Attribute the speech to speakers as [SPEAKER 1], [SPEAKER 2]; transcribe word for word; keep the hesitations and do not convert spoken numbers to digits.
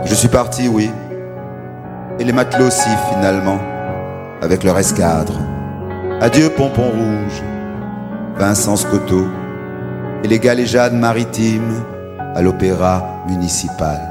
[SPEAKER 1] Je suis parti, oui. Et les matelots aussi, finalement, avec leur escadre. Adieu, Pompon Rouge, Vincent Scotto et les galéjades maritimes à l'opéra municipal.